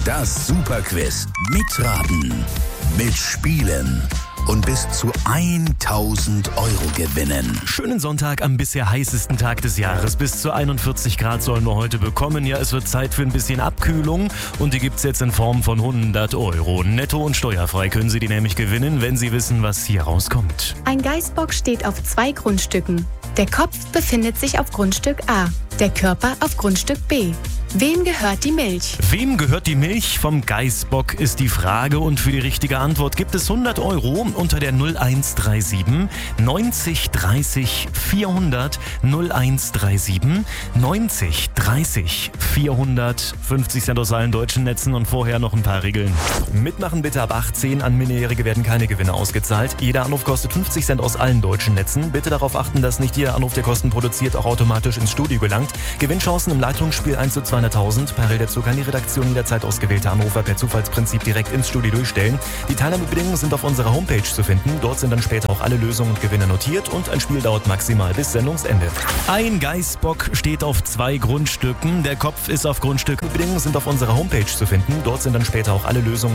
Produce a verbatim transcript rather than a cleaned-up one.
Das Superquiz. Mitraten, mitspielen und bis zu tausend Euro gewinnen. Schönen Sonntag am bisher heißesten Tag des Jahres. Bis zu einundvierzig Grad sollen wir heute bekommen. Ja, es wird Zeit für ein bisschen Abkühlung und die gibt's jetzt in Form von hundert Euro. Netto und steuerfrei können Sie die nämlich gewinnen, wenn Sie wissen, was hier rauskommt. Ein Geißbock steht auf zwei Grundstücken. Der Kopf befindet sich auf Grundstück A, der Körper auf Grundstück B. Wem gehört die Milch? Wem gehört die Milch vom Geißbock ist die Frage und für die richtige Antwort gibt es hundert Euro unter der null eins drei sieben neunzig dreißig vierhundert null eins drei sieben neunzig dreißig vierhundert. fünfzig Cent aus allen deutschen Netzen und vorher noch ein paar Regeln. Mitmachen bitte ab achtzehn, an Minderjährige werden keine Gewinne ausgezahlt. Jeder Anruf kostet fünfzig Cent aus allen deutschen Netzen. Bitte darauf achten, dass nicht jeder Anruf, der Kosten produziert, auch automatisch ins Studio gelangt. Gewinnchancen im Leitungsspiel eins zu zweihunderttausend. Parallel dazu kann die Redaktion jederzeit ausgewählte Anrufer per Zufallsprinzip direkt ins Studio durchstellen. Die Teilnahmebedingungen sind auf unserer Homepage zu finden. Dort sind dann später auch alle Lösungen und Gewinne notiert und ein Spiel dauert maximal bis Sendungsende. Ein Geißbock steht auf zwei Grundstücken. Der Kopf ist auf Grundstück. Die Bedingungen sind auf unserer Homepage zu finden. Dort sind dann später auch alle Lösungen